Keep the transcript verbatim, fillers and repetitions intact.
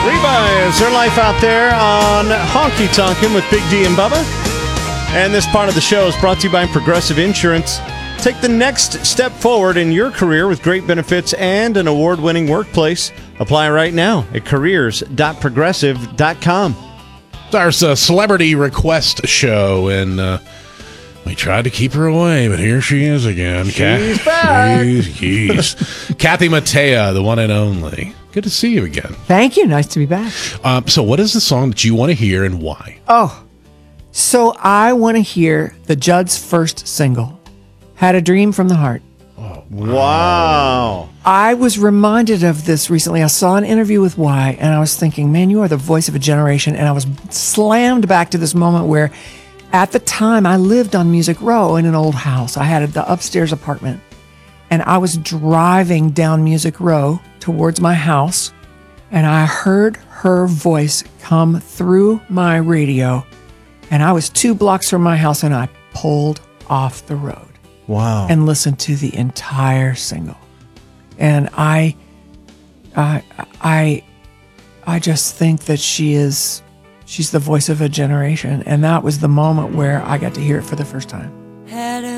Reba is her life out there on Honky Tonkin' with Big D and Bubba. And this part of the show is brought to you by Progressive Insurance. Take the next step forward in your career with great benefits and an award-winning workplace. Apply right now at careers dot progressive dot com. It's our uh, celebrity request show, and uh, we tried to keep her away, but here she is again. She's Ka- back. She's, she's. Kathy Mattea, the one and only. Good to see you again. Thank you. Nice to be back. Um, so what is the song that you want to hear and why? Oh, so I want to hear the Judd's first single, Had a Dream from the Heart. Wow. I was reminded of this recently. I saw an interview with Y, and I was thinking, man, you are the voice of a generation. And I was slammed back to this moment where, at the time, I lived on Music Row in an old house. I had the upstairs apartment, and I was driving down Music Row towards my house, and I heard her voice come through my radio, and I was two blocks from my house, and I pulled off the road. Wow. And listened to the entire single. And I, I, I, I just think that she is, she's the voice of a generation. And that was the moment where I got to hear it for the first time.